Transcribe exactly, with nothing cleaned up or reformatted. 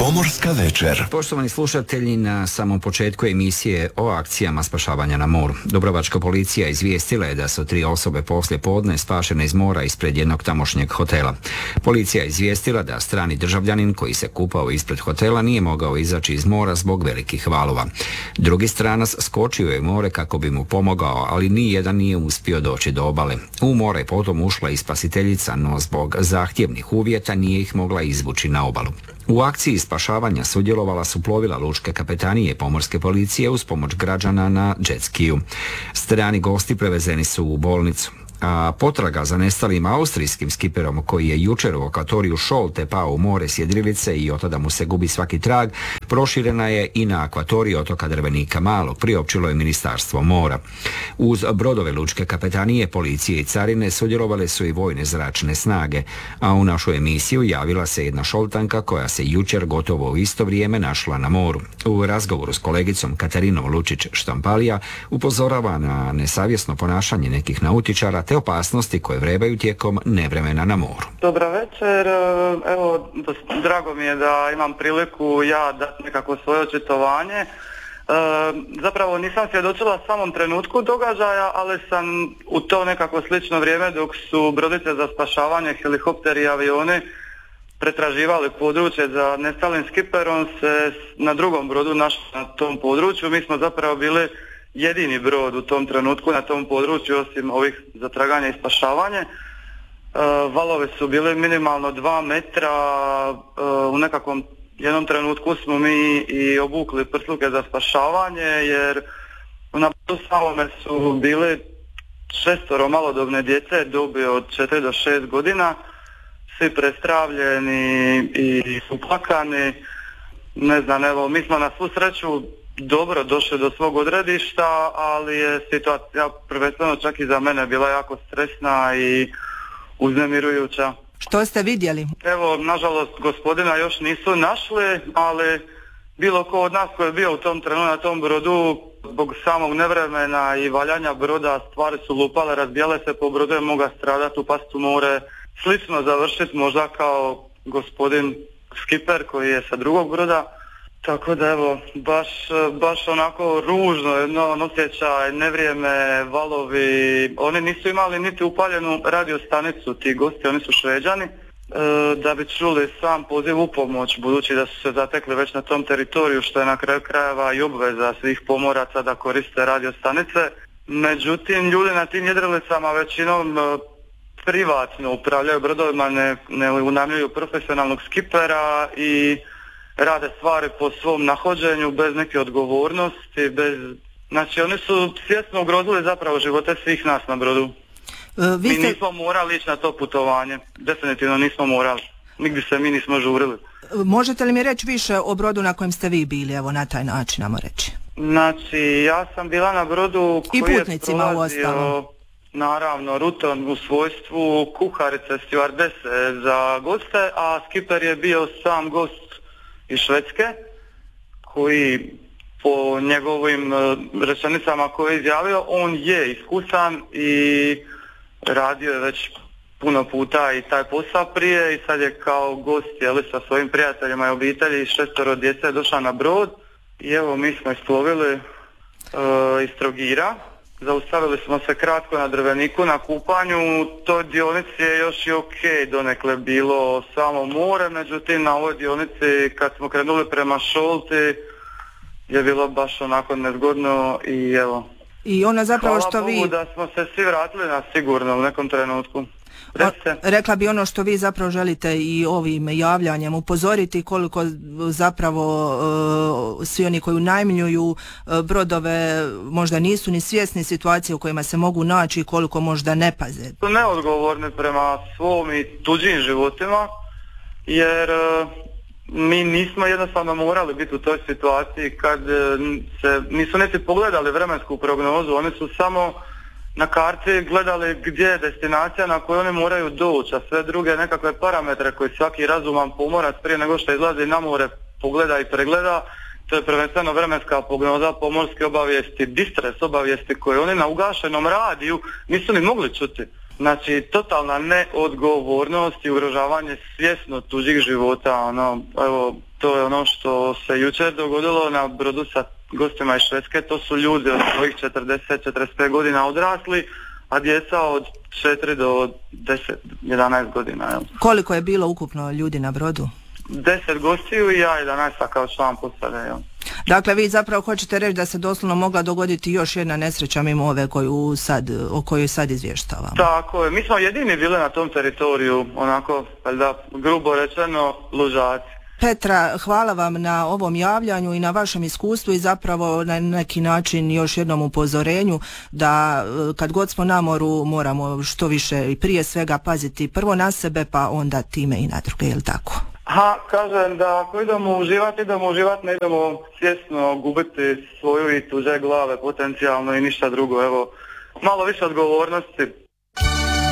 Pomorska večer. Poštovani slušatelji, na samom početku emisije o akcijama spašavanja na moru. Dubrovačka policija izvijestila je da su tri osobe poslije podne spašene iz mora ispred jednog tamošnjeg hotela. Policija je izvijestila da strani državljanin koji se kupao ispred hotela nije mogao izaći iz mora zbog velikih valova. Drugi stranac skočio je u more kako bi mu pomogao, ali ni jedan nije uspio doći do obale. U more je potom ušla i spasiteljica, no zbog zahtjevnih uvjeta nije ih mogla izvući na obalu. U akciji spašavanja sudjelovala su plovila Lučke kapetanije Pomorske policije uz pomoć građana na jet skiju. Strani gosti prevezeni su u bolnicu. A potraga za nestalim austrijskim skiperom koji je jučer u akvatoriju Šolte pao u more s jedrilice i od tada mu se gubi svaki trag, proširena je i na akvatoriju otoka Drvenika Malog, priopćilo je Ministarstvo mora. Uz brodove Lučke kapetanije, policije i carine sudjelovale su i vojne zračne snage, a u našu emisiju javila se jedna Šoltanka koja se jučer gotovo u isto vrijeme našla na moru. U razgovoru s kolegicom Katarinom Lučić-Štampalija upozorava na nesavjesno ponašanje nekih nautičara te opasnosti koje vrebaju tijekom nevremena na moru. Dobar večer, evo, drago mi je da imam priliku ja dati nekako svoje očitovanje. E, zapravo nisam svjedočila samom trenutku događaja, ali sam u to nekako slično vrijeme dok su brodice za spašavanje, helikopteri i avioni pretraživali područje za nestalim skiperom, se na drugom brodu našli na tom području. Mi smo zapravo bili jedini brod u tom trenutku na tom području osim ovih za traganje i spašavanje. E, valove su bili minimalno dva metra, e, u nekakvom jednom trenutku smo mi i obukli prsluke za spašavanje jer na brodu samome su bili šestoro malodobne djece dobi od četiri do šest godina, svi prestravljeni i uplakani. Ne znam, evo, mi smo na svu sreću dobro došli do svog odredišta, ali je situacija prvenstveno čak i za mene bila jako stresna i uznemirujuća. Što ste vidjeli? Evo, nažalost, gospodina još nisu našli, ali bilo ko od nas koji je bio u tom trenu na tom brodu, zbog samog nevremena i valjanja broda, stvari su lupale, razbijale se po brodu, je moga stradati, upast u more, slično završiti možda kao gospodin skiper koji je sa drugog broda. Tako da evo, baš, baš onako ružno jedno osjećaj, nevrijeme, valovi. Oni nisu imali niti upaljenu radiostanicu, ti gosti, oni su Šveđani, e, da bi čuli sam poziv u pomoć, budući da su se zatekli već na tom teritoriju, što je na kraju krajeva i obveza svih pomoraca da koriste radiostanice. Međutim, ljudi na tim jedrilicama većinom e, privatno upravljaju brodovima, ne, ne unajmljuju profesionalnog skipera i rade stvari po svom nahođenju, bez neke odgovornosti, bez... Znači, oni su svjesno ugrozili zapravo živote svih nas na brodu. E, vi ste... Mi nismo morali ići na to putovanje. Definitivno nismo morali. Nigdje se mi nismo žurili. Možete li mi reći više o brodu na kojem ste vi bili, evo na taj način, namo reći? Znači, ja sam bila na brodu koji je prolazio, naravno, rutom u svojstvu kuharice, stjuardese za goste, a skiper je bio sam gost iz Švedske, koji po njegovim rečenicama koje je izjavio, on je iskusan i radio je već puno puta i taj posao prije i sad je kao gost jeli, sa svojim prijateljima i obitelji i šestoro djece došao na brod i evo mi smo isplovili uh, iz Trogira. Zaustavili smo se kratko na Drveniku na kupanju, toj dionici je još i ok donekle bilo samo more, međutim na ovoj dionici kad smo krenuli prema Šolti je bilo baš onako nezgodno i evo. I ona zapravo Hvala što Bogu vi... da smo se svi vratili na sigurno u nekom trenutku. O, rekla bi ono što vi zapravo želite i ovim javljanjem upozoriti koliko zapravo uh, svi oni koji unajmljuju uh, brodove možda nisu ni svjesni situacije u kojima se mogu naći i koliko možda ne paze. Su neodgovorni prema svom i tuđim životima jer uh, mi nismo jednostavno morali biti u toj situaciji kad uh, se nisu niti pogledali vremensku prognozu, oni su samo na karti gledali gdje je destinacija na koju oni moraju doći, a sve druge nekakve parametre koji svaki razuman pomorac prije nego što izlazi na more pogleda i pregleda, to je prvenstveno vremenska prognoza, pomorske obavijesti, distres obavijesti koje oni na ugašenom radiju nisu ni mogli čuti. Znači, totalna neodgovornost i ugrožavanje svjesno tuđih života, ono, evo, To je ono što se jučer dogodilo na brodu sa gostima iz Švedske. To su ljudi od svojih četrdeset do četrdeset pet godina odrasli, a djeca od četiri do deset jedanaest godina. Jel? Koliko je bilo ukupno ljudi na brodu? deset gostiju i ja jedanaest kao član posade. Jel? Dakle, vi zapravo hoćete reći da se doslovno mogla dogoditi još jedna nesreća mimo ove koju sad, o kojoj sad izvještavamo. Tako je. Mi smo jedini bili na tom teritoriju, onako, da, grubo rečeno, lužaci. Petra, hvala vam na ovom javljanju i na vašem iskustvu i zapravo na neki način još jednom upozorenju da kad god smo na moru moramo što više i prije svega paziti prvo na sebe pa onda time i na druge, je li tako? Ha, kažem da ako idemo uživati, idemo uživati, ne idemo svjesno gubiti svoju i tuđe glave potencijalno i ništa drugo. Evo, malo više odgovornosti